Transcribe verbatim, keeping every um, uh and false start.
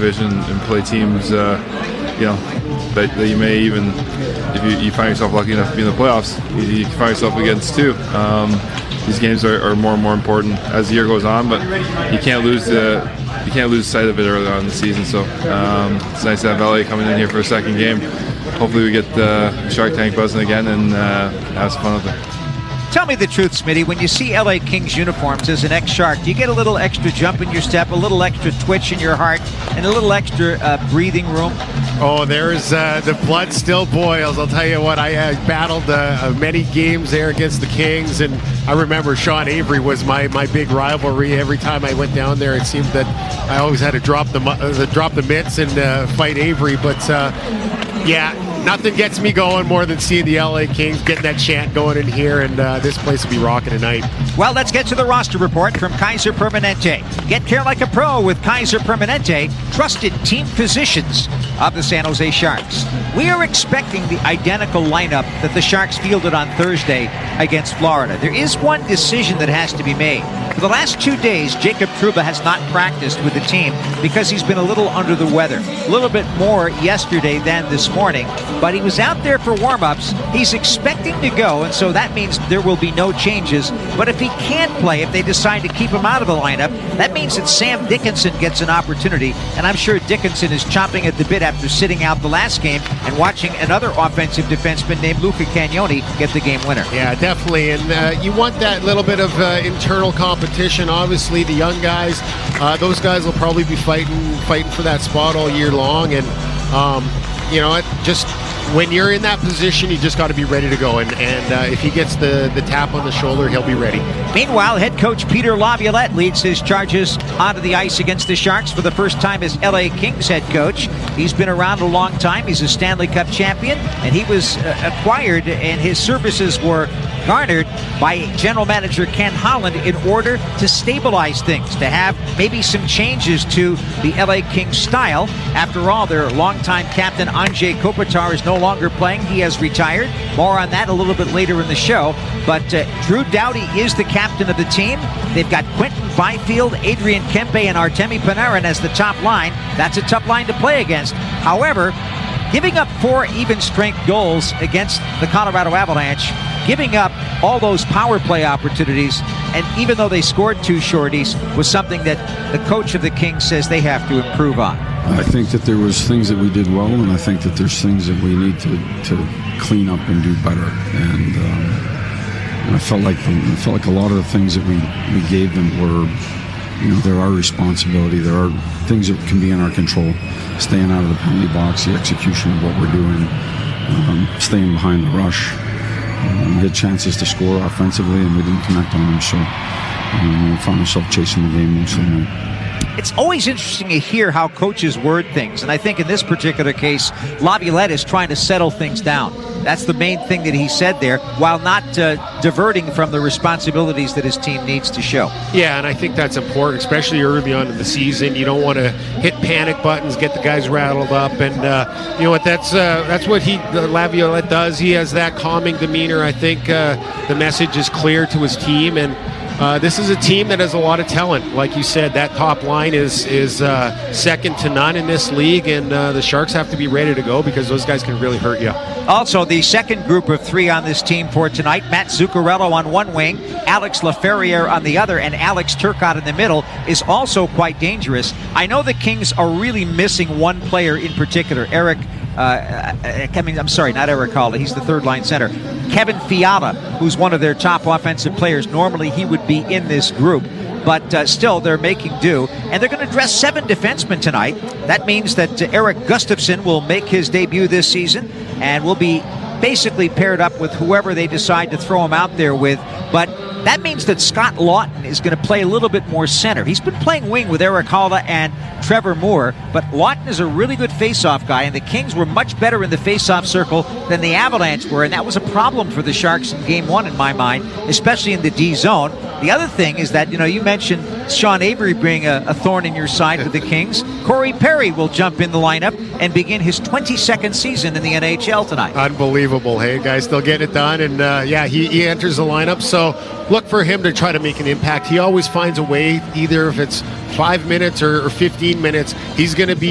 division and play teams, uh, you know, that, that you may even, if you, you find yourself lucky enough to be in the playoffs, you, you can find yourself against too. Um, these games are, are more and more important as the year goes on, but you can't lose the you can't lose sight of it early on in the season. So um, it's nice to have L A coming in here for a second game. Hopefully we get the Shark Tank buzzing again and uh, have some fun with it. Tell me the truth, Smitty. When you see L A Kings uniforms as an ex-Shark, do you get a little extra jump in your step, a little extra twitch in your heart, and a little extra uh, breathing room? Oh, there's uh, the blood still boils. I'll tell you what, I uh, battled uh, many games there against the Kings, and I remember Sean Avery was my, my big rivalry. Every time I went down there, it seemed that I always had to drop the, uh, drop the mitts and uh, fight Avery. But, uh, yeah, nothing gets me going more than seeing the L A Kings, getting that chant going in here, and uh, this place will be rocking tonight. Well, let's get to the roster report from Kaiser Permanente. Get care like a pro with Kaiser Permanente, trusted team physicians of the San Jose Sharks. We are expecting the identical lineup that the Sharks fielded on Thursday against Florida. There is one decision that has to be made. For the last two days, Jacob Trouba has not practiced with the team because he's been a little under the weather. A little bit more yesterday than this morning, but he was out there for warm-ups. He's expecting to go, and so that means there will be no changes. But if he can't play, if they decide to keep him out of the lineup, that means that Sam Dickinson gets an opportunity, and I'm sure Dickinson is chomping at the bit after sitting out the last game and watching another offensive defenseman named Luca Cagnoni get the game winner. Yeah, definitely, and uh, you want that little bit of uh, internal competition. Obviously, the young guys, uh, those guys will probably be fighting fighting for that spot all year long, and um, you know, it just when you're in that position, you just got to be ready to go. And, and uh, if he gets the, the tap on the shoulder, he'll be ready. Meanwhile, head coach Peter Laviolette leads his charges onto the ice against the Sharks for the first time as L A Kings head coach. He's been around a long time. He's a Stanley Cup champion, and he was uh, acquired, and his services were garnered by general manager Ken Holland in order to stabilize things, to have maybe some changes to the L A Kings style. After all, their longtime captain Anze Kopitar is no longer playing. He has retired. More on that a little bit later in the show. But uh, Drew Doughty is the captain of the team. They've got Quentin Byfield, Adrian Kempe, and Artemi Panarin as the top line. That's a tough line to play against. However, giving up four even-strength goals against the Colorado Avalanche, giving up all those power play opportunities, and even though they scored two shorties, was something that the coach of the Kings says they have to improve on. I think that there was things that we did well, and I think that there's things that we need to, to clean up and do better. And, um, and I felt like the, I felt like a lot of the things that we, we gave them were, you know, they're our responsibility. There are things that can be in our control. Staying out of the penalty box, the execution of what we're doing, um, staying behind the rush. Um, we had chances to score offensively, and we didn't connect on them. So um, we found ourselves chasing the game most of the night. It's always interesting to hear how coaches word things, and I think in this particular case, Laviolette is trying to settle things down. That's the main thing that he said there, while not uh, diverting from the responsibilities that his team needs to show. Yeah, and I think that's important, especially early on in the season. You don't want to hit panic buttons, get the guys rattled up, and uh, you know what? That's uh, that's what he uh, Laviolette does. He has that calming demeanor. I think uh, the message is clear to his team, and Uh, this is a team that has a lot of talent. Like you said, that top line is is uh, second to none in this league, and uh, the Sharks have to be ready to go because those guys can really hurt you. Also, the second group of three on this team for tonight, Matt Zuccarello on one wing, Alex Laferriere on the other, and Alex Turcotte in the middle is also quite dangerous. I know the Kings are really missing one player in particular, Eric Uh, I mean, I'm sorry, not Eric Hall. He's the third-line center. Kevin Fiala, who's one of their top offensive players. Normally, he would be in this group, but uh, still, they're making do. And they're going to dress seven defensemen tonight. That means that uh, Eric Gustafsson will make his debut this season and will be basically paired up with whoever they decide to throw him out there with. But that means that Scott Laughton is going to play a little bit more center. He's been playing wing with Erik Haula and Trevor Moore, but Laughton is a really good face-off guy, and the Kings were much better in the face-off circle than the Avalanche were, and that was a problem for the Sharks in game one, in my mind, especially in the D zone. The other thing is that, you know, you mentioned Sean Avery being a, a thorn in your side for the Kings. Corey Perry will jump in the lineup and begin his twenty-second season in the N H L tonight. Unbelievable. Hey, guys, still getting it done, and uh, yeah, he, he enters the lineup, so look for him to try to make an impact. He always finds a way, either if it's five minutes or, or fifteen minutes, he's going to be